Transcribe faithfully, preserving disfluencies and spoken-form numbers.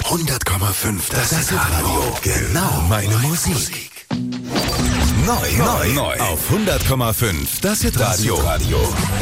hundert Komma fünf, das, das Hitradio. Genau meine Musik. Neu, neu, neu. Auf hundert Komma fünf, das Hitradio.